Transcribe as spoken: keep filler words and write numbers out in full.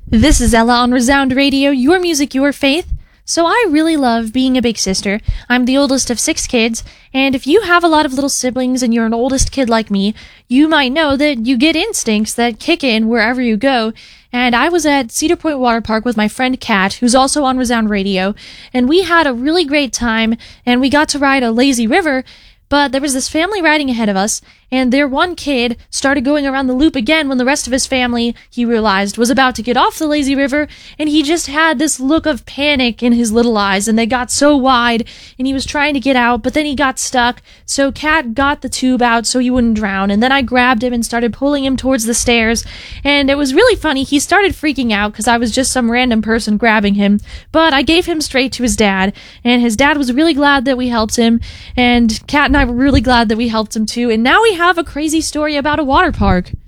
This is Ella on Resound Radio, your music, your faith. So I really love being a big sister. I'm the oldest of six kids, and if you have a lot of little siblings and you're an oldest kid like me, you might know that you get instincts that kick in wherever you go. And I was at Cedar Point Water Park with my friend Kat, who's also on Resound Radio, and we had a really great time, and we got to ride a lazy river. But there was this family riding ahead of us, and their one kid started going around the loop again when the rest of his family, he realized, was about to get off the lazy river, and he just had this look of panic in his little eyes, and they got so wide, and he was trying to get out, but then he got stuck, so Kat got the tube out so he wouldn't drown, and then I grabbed him and started pulling him towards the stairs, and it was really funny. He started freaking out because I was just some random person grabbing him, but I gave him straight to his dad, and his dad was really glad that we helped him, and Kat and I were really glad that we helped him too, and now we have a crazy story about a water park.